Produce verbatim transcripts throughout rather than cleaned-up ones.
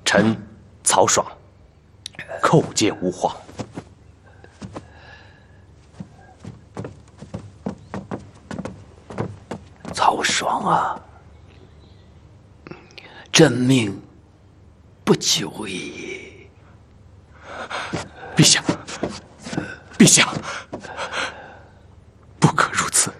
臣曹爽叩见吾皇。 曹爽啊，朕命不久矣。 陛下，陛下，不可如此。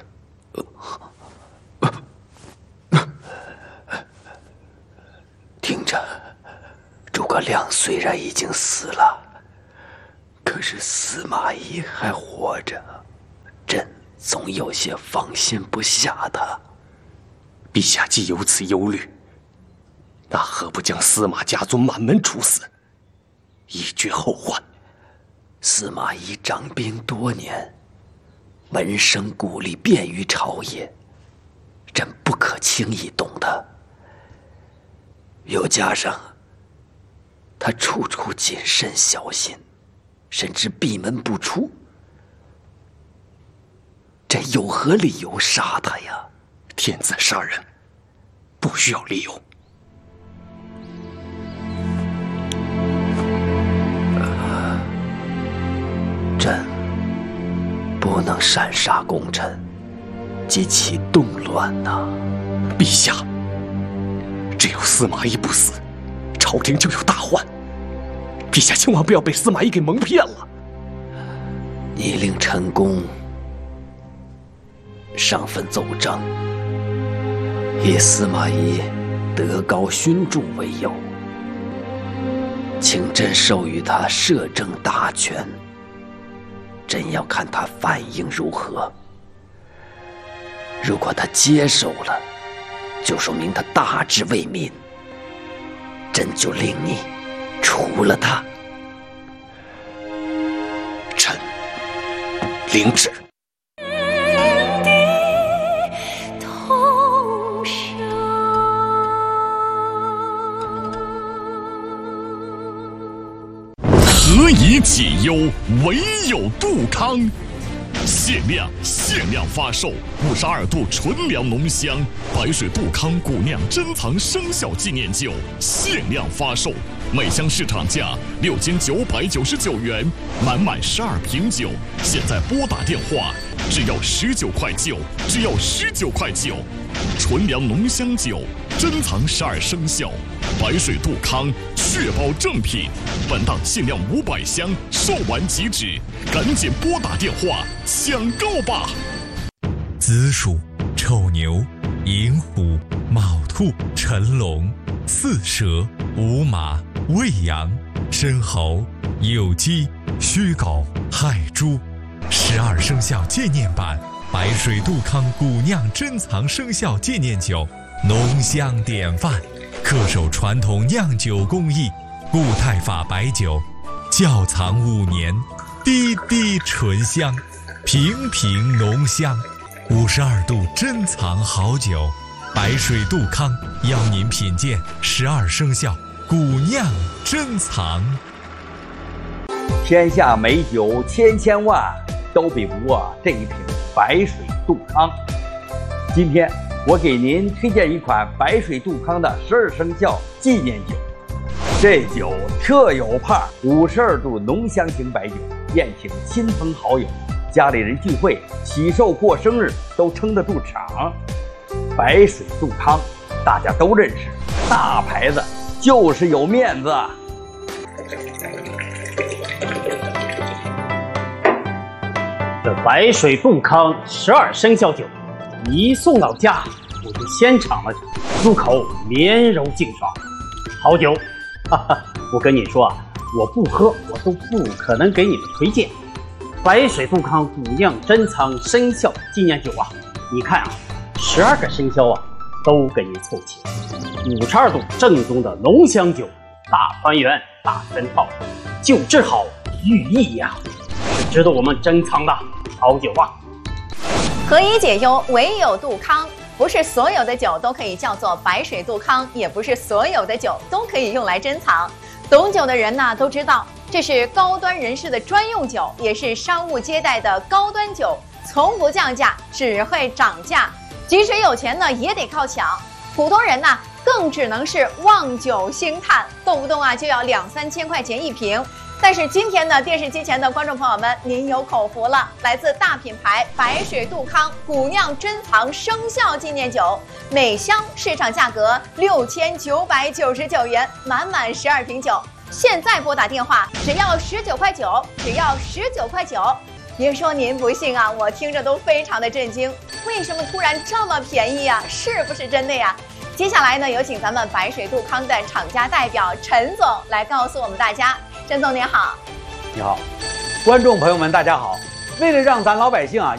听着，诸葛亮虽然已经死了，可是司马懿还活着，朕总有些放心不下他。 陛下既有此忧虑，那何不将司马家族满门处死，以绝后患？ 司马懿掌兵多年，闻声故吏遍于朝野，朕不可轻易动他。又加上他处处谨慎小心，甚至闭门不出，朕有何理由杀他呀？ 天子杀人，不需要理由。 呃、朕不能擅杀功臣，激起动乱呐、啊！ 陛下，只要司马懿不死，朝廷就有大患。陛下千万不要被司马懿给蒙骗了。 你令陈宫上份奏章，以司马懿德高勋著为由，请朕授予他摄政大权。朕要看他反应如何。如果他接受了，就说明他大志为民，朕就令你除了他。 臣领旨。 何以解忧，唯有杜康。限量限量发售五十二度纯粮浓香白水杜康古酿珍藏生肖纪念酒，限量发售，每箱市场价六千九百九十九元，满满十二瓶酒，现在拨打电话，只要十九块九，只要十九块九。纯粮浓香酒，珍藏十二生肖，白水杜康，确保正品。本档限量五百箱，售完即止，赶紧拨打电话抢购吧！ 子鼠、丑牛、寅虎、卯兔、辰龙、巳蛇、午马、未羊、申猴、酉鸡、戌狗、亥猪，十二生肖纪念版白水杜康古酿珍藏生肖纪念酒，浓香典范，恪守传统酿酒工艺，固态法白酒，窖藏五年，滴滴醇香，瓶瓶浓香，五十二度珍藏好酒，白水杜康邀您品鉴十二生肖古酿珍藏。 天下美酒千千万，都比不过这一瓶白水杜康。今天我给您推荐一款白水杜康的十二生肖纪念酒。这酒特有派，五十二度浓香型白酒，宴请亲朋好友，家里人聚会、喜寿过生日都撑得住场。白水杜康大家都认识，大牌子就是有面子。 这白水杜康十二生肖酒一送到家，我就先尝了，入口绵柔净爽，好酒。哈哈，我跟你说啊，我不喝我都不可能给你们推荐。白水杜康古酿珍藏生肖纪念酒啊，你看啊，十二个生肖啊都给你凑齐，五十二度正宗的浓香酒，大团圆大全套，酒质好寓意呀、啊，是值得我们珍藏的好酒啊。 何以解忧，唯有杜康。不是所有的酒都可以叫做白水杜康，也不是所有的酒都可以用来珍藏。懂酒的人呢都知道，这是高端人士的专用酒，也是商务接待的高端酒，从不降价，只会涨价。即使有钱呢，也得靠抢。普通人呢， 更只能是望酒兴叹，动不动啊就要两三千块钱一瓶。但是今天呢，电视机前的观众朋友们，您有口福了，来自大品牌白水杜康古酿珍藏生肖纪念酒，每箱市场价格六千九百九十九元，满满十二瓶酒。现在拨打电话，只要十九块九，只要十九块九。别说您不信啊，我听着都非常的震惊，为什么突然这么便宜呀？是不是真的呀？接下来呢，有请咱们白水杜康的厂家代表陈总来告诉我们大家。陈总您好。 你好，观众朋友们大家好。为了让咱老百姓啊